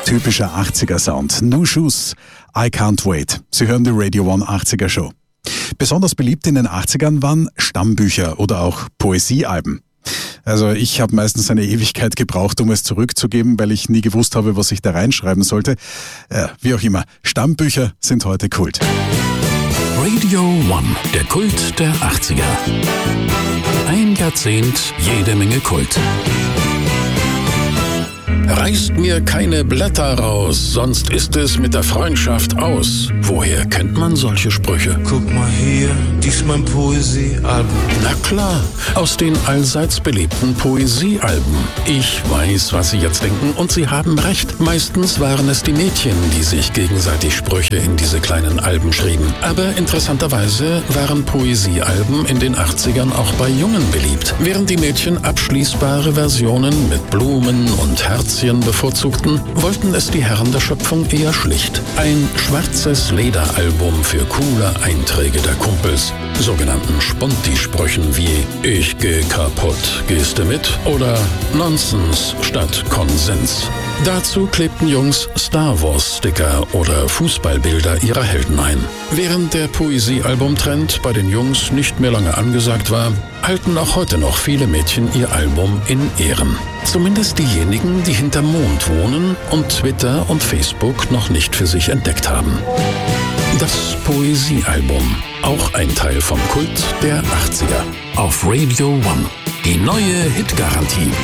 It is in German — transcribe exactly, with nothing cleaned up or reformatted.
Typischer achtziger-Sound. No Shoes, I Can't Wait. Sie hören die Radio One achtziger Show. Besonders beliebt in den achtzigern waren Stammbücher oder auch Poesiealben. Also ich habe meistens eine Ewigkeit gebraucht, um es zurückzugeben, weil ich nie gewusst habe, was ich da reinschreiben sollte. Äh, wie auch immer, Stammbücher sind heute Kult. Radio One, der Kult der achtziger. Ein Jahrzehnt, jede Menge Kult. Reißt mir keine Blätter raus, sonst ist es mit der Freundschaft aus. Woher kennt man solche Sprüche? Guck mal hier, dies mein Poesiealbum. Na klar, aus den allseits beliebten Poesiealben. Ich weiß, was Sie jetzt denken, und Sie haben recht. Meistens waren es die Mädchen, die sich gegenseitig Sprüche in diese kleinen Alben schrieben. Aber interessanterweise waren Poesiealben in den achtzigern auch bei Jungen beliebt. Während die Mädchen abschließbare Versionen mit Blumen und Herzchen bevorzugten, wollten es die Herren der Schöpfung eher schlicht. Ein schwarzes Lederalbum für coole Einträge der Kumpels, sogenannten Sponti-Sprüchen wie „Ich geh kaputt, gehst du mit?" oder „Nonsens statt Konsens". Dazu klebten Jungs Star Wars-Sticker oder Fußballbilder ihrer Helden ein. Während der Poesiealbumtrend bei den Jungs nicht mehr lange angesagt war, halten auch heute noch viele Mädchen ihr Album in Ehren. Zumindest diejenigen, die hinterm Mond wohnen und Twitter und Facebook noch nicht für sich entdeckt haben. Das Poesiealbum, auch ein Teil vom Kult der achtziger. Auf Radio One, die neue Hitgarantie.